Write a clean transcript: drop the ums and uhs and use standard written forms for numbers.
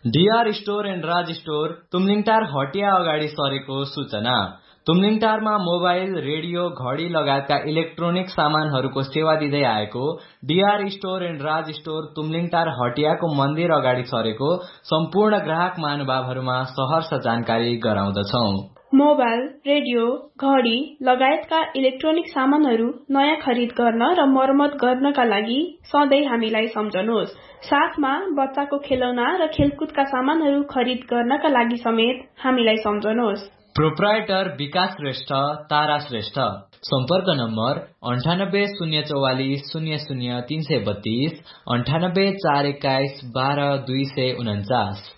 DR store and Raj store Tumlingtar हटिया अगाडि सरेको सूचना। तुमलिङटारमा मोबाइल, रेडियो, घडी लगायतका इलेक्ट्रोनिक सामानहरूको सेवा दिँदै आएको DR store and Raj store Tumlingtar हटियाको मन्दिर अगाडि सरेको सम्पूर्ण ग्राहक महानुभावहरूमा सहर्ष जानकारी गराउँदछौं। मोबाइल, रेडियो, घडी लगायतका इलेक्ट्रोनिक सामानहरू नयाँ खरिद गर्न र मर्मत गर्नका लागि सधैँ हामीलाई सम्झनुहोस्। साथमा बच्चाको खेलौना र खेलकुदका सामानहरू खरिद गर्नका लागि समेत हामीलाई सम्झनुहोस्। प्रोप्राइटर विकास श्रेष्ठ, तारा श्रेष्ठ। सम्पर्क नम्बर 9804400332, 9842121249।